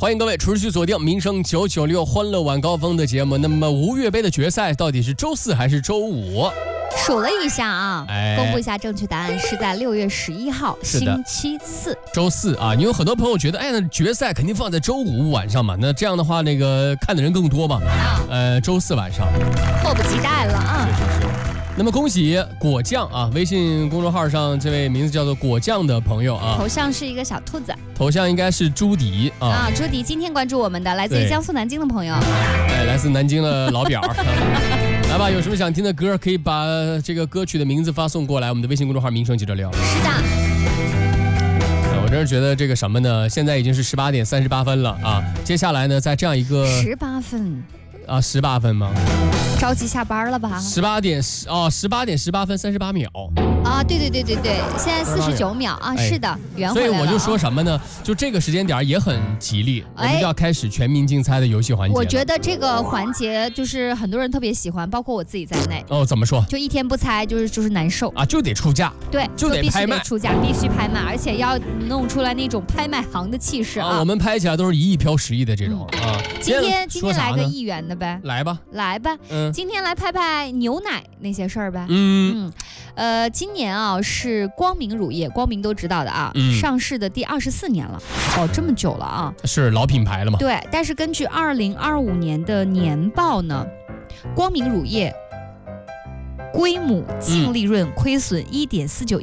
欢迎各位持续锁定民生996欢乐晚高峰的节目。那么吴越杯的决赛到底是周4还是周5？ 数了一下啊，公布一下正确答案是在6月11号星期四， 周4啊。你有很多朋友觉得，那决赛肯定放在周5晚上嘛，那这样的话，那个看的人更多嘛。周4晚上， 迫不及待了啊。 是。那么恭喜果酱啊，微信公众号上这位名字叫做果酱的朋友啊， 头像是一个小兔子， 头像应该是朱迪啊。 朱迪今天关注我们的来自于江苏南京的朋友， 来自南京的老表。来吧，有什么想听的歌，可以把这个歌曲的名字发送过来，我们的微信公众号民生996。 是的。 我真是觉得这个什么呢？现在已经是18点38分了啊！接下来呢，在这样一个 18分啊，18分吗？ 着急下班了吧 ？18点18分38秒啊！对，现在49秒啊！是的，圆回来了。 所以我就说什么呢？就这个时间点也很吉利，我们就要开始全民竞猜的游戏环节。 我觉得这个环节就是很多人特别喜欢，包括我自己在内。 怎么说？ 就一天不猜就是难受啊，就得出价， 对， 就得拍卖， 出价必须拍卖，而且要弄出来那种拍卖行的气势啊！ 我们拍起来都是1亿飘10亿的这种啊。 今天来个1元的呗， 来吧。 今天来拍拍牛奶那些事儿呗。今年啊是光明乳业，光明都知道的啊，上市的第24年了，这么久了啊， 是老品牌了嘛？ 对，但是根据2025年的年报呢，光明乳业归母净利润亏损1.49